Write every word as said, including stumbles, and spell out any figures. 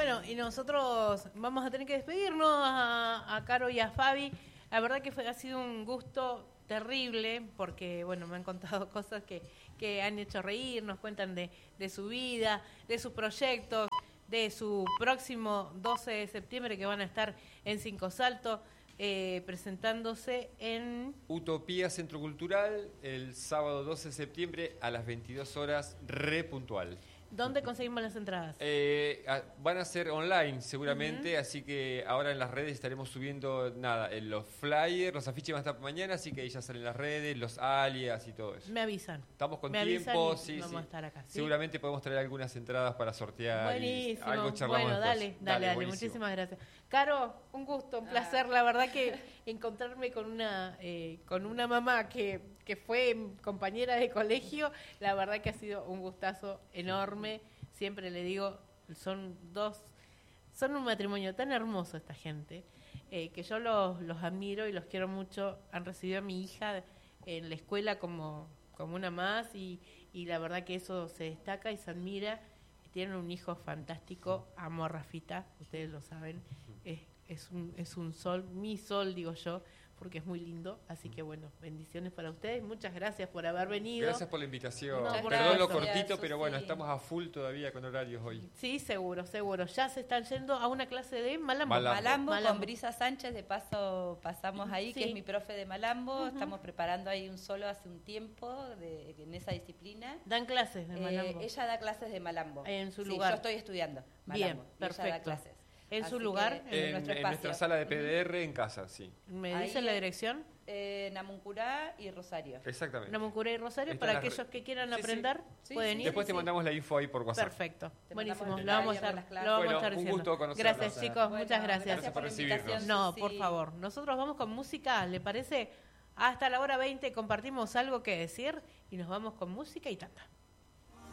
Bueno, y nosotros vamos a tener que despedirnos a, a Caro y a Fabi. La verdad que fue, ha sido un gusto terrible, porque bueno, me han contado cosas que, que han hecho reír, nos cuentan de, de su vida, de sus proyectos, de su próximo doce de septiembre que van a estar en Cinco Saltos, eh, presentándose en... Utopía Centro Cultural, el sábado doce de septiembre a las veintidós horas, re puntual. ¿Dónde conseguimos las entradas? Eh, a, van a ser online seguramente, Uh-huh. así que ahora en las redes estaremos subiendo nada, en los flyers, los afiches van a estar mañana, así que ahí ya salen las redes, los alias y todo eso. Me avisan. Estamos con Me tiempo, avisan y sí, vamos sí. a estar acá, ¿sí? Seguramente podemos traer algunas entradas para sortear. Buenísimo. Y algo charlamos bueno, después. dale, dale, dale, buenísimo. muchísimas gracias. Caro, un gusto, un placer. Ah. La verdad que encontrarme con una eh, con una mamá que, que fue compañera de colegio, la verdad que ha sido un gustazo enorme. Siempre le digo, son dos, son un matrimonio tan hermoso esta gente, eh, que yo los, los admiro y los quiero mucho. Han recibido a mi hija en la escuela como, como una más y, y la verdad que eso se destaca y se admira. Tienen un hijo fantástico, amo a Rafita, ustedes lo saben, es, es, un, es un sol, mi sol digo yo, porque es muy lindo, así que bueno, bendiciones para ustedes, muchas gracias por haber venido. Gracias por la invitación, No, perdón gracias, lo cortito, pero bueno, sí. estamos a full todavía con horarios hoy. Sí, seguro, seguro, ya se están yendo a una clase de Malambo. Malambo. Malambo, Malambo. con Brisa Sánchez, de paso pasamos ahí, Sí. que es mi profe de Malambo, Uh-huh. estamos preparando ahí un solo hace un tiempo de, en esa disciplina. Dan clases de Eh, Malambo. ella da clases de Malambo. En su Sí, lugar. yo estoy estudiando Bien, Malambo, y perfecto. ella da clases. ¿En Así su que lugar? En, En, nuestro en espacio. nuestra sala de P D R en casa, sí. ¿Me Ahí dicen la es- dirección? Eh, Namuncurá y Rosario. Exactamente. Namuncurá y Rosario, Están para las aquellos re- que quieran Sí, sí. aprender, Sí, pueden sí. ir. Después te sí. mandamos la info ahí por WhatsApp. Perfecto, Te buenísimo, mandamos lo vamos a el flyer, estar, las clases. lo vamos Bueno, a estar un diciendo. gusto conocerlos. Gracias chicos, Bueno, muchas gracias. Gracias por la Gracias por invitación. No, Susi. por favor, nosotros vamos con música, ¿le parece? Hasta la hora veinte compartimos algo que decir y nos vamos con música y tanta.